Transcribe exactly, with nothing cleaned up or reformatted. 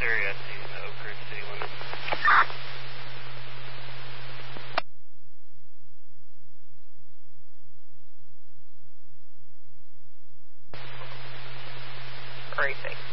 area, I see the Oak Ridge city limits. Racing.